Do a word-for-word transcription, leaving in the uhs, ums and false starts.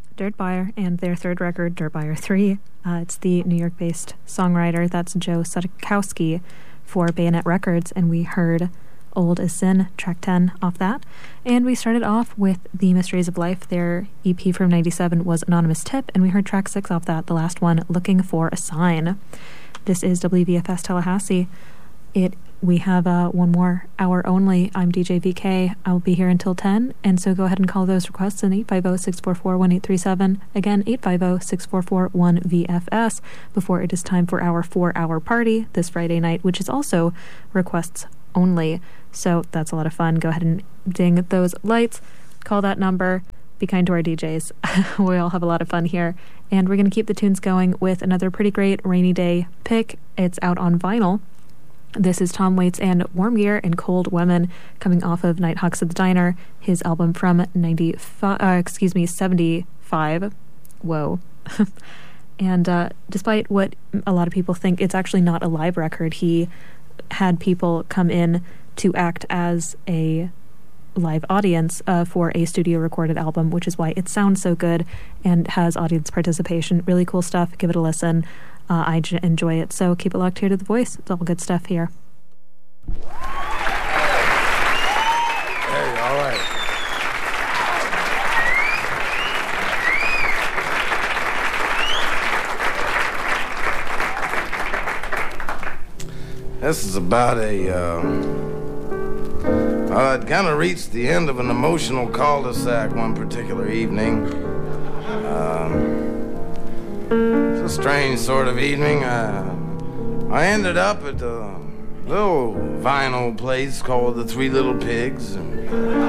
Dirtbuyer and their third record, Dirtbuyer three. Uh, it's the New York-based songwriter, that's Joe Sudakowski, for Bayonet Records, and we heard Old as Sin, track ten off that. And we started off with The Mysteries of Life. Their E P from ninety-seven was Anonymous Tip, and we heard track six off that, the last one, Looking for a Sign. This is W B F S Tallahassee. It We have uh, one more hour only. I'm D J V K. I'll be here until ten, and so go ahead and call those requests in eight five zero, six four four, one eight three seven. Again, eight five zero, six four four, one V F S, before it is time for our four-hour party this Friday night, which is also requests only. So that's a lot of fun. Go ahead and ding those lights, call that number, be kind to our D Js. We all have a lot of fun here. And we're going to keep the tunes going with another pretty great rainy day pick. It's out on vinyl. This is Tom Waits and Warm Gear and Cold Women, coming off of Nighthawks at the Diner, his album from ninety-five, uh, excuse me, seventy-five. Whoa. And uh, despite what a lot of people think, it's actually not a live record. He had people come in to act as a live audience uh, for a studio recorded album, which is why it sounds so good and has audience participation. Really cool stuff. Give it a listen. Uh, I j- enjoy it, so keep it locked here to The Voice. It's all good stuff here. Hey, all right. This is about a, uh, I'd kind of reached the end of an emotional cul-de-sac one particular evening. Um, it's a strange sort of evening. Uh, I ended up at a little vinyl place called the Three Little Pigs. And